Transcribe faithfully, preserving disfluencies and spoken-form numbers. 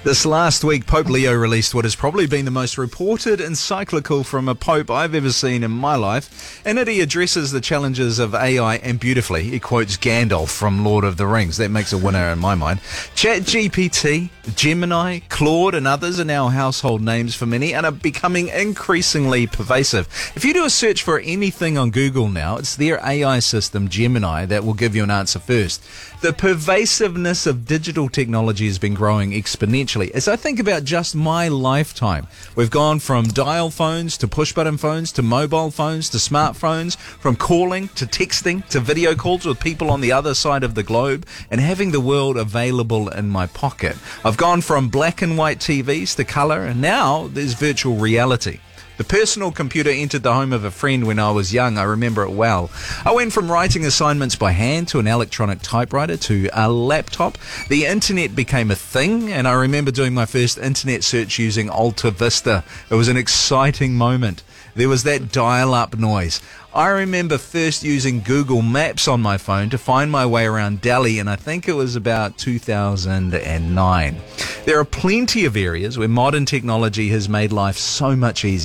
This last week, Pope Leo released what has probably been the most reported encyclical from a pope I've ever seen in my life. In it, he addresses the challenges of A I, and beautifully, he quotes Gandalf from Lord of the Rings. That makes a winner in my mind. ChatGPT, Gemini, Claude, and others are now household names for many and are becoming increasingly pervasive. If you do a search for anything on Google now, it's their A I system, Gemini, that will give you an answer first. The pervasiveness of digital technology has been growing exponentially. As I think about just my lifetime, we've gone from dial phones to push-button phones to mobile phones to smartphones, from calling to texting to video calls with people on the other side of the globe, and having the world available in my pocket. I've gone from black and white T Vs to colour, and now there's virtual reality. The personal computer entered the home of a friend when I was young. I remember it well. I went from writing assignments by hand to an electronic typewriter to a laptop. The internet became a thing, and I remember doing my first internet search using Alta Vista. It was an exciting moment. There was that dial-up noise. I remember first using Google Maps on my phone to find my way around Delhi, and I think it was about two thousand nine. There are plenty of areas where modern technology has made life so much easier.